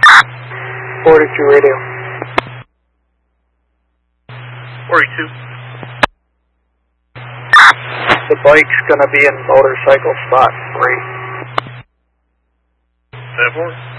42 radio. 42. The bike's going to be in motorcycle spot 3. 7-4.